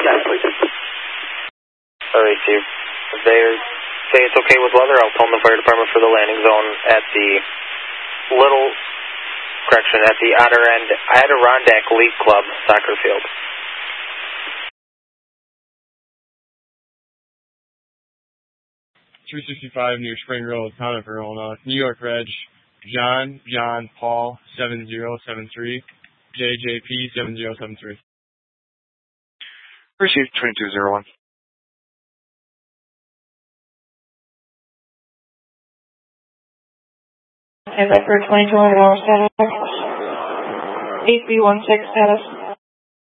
Yes, please. Alright, Chief. If they say it's okay with weather, I'll tell the fire department for the landing zone at the at the outer end Adirondack League Club soccer field. 365 near Spring Road, Conifer, Illinois. New York Reg, John Paul 7073, JJP 7073. Received 2201. And for 2201 status, 8B16 status.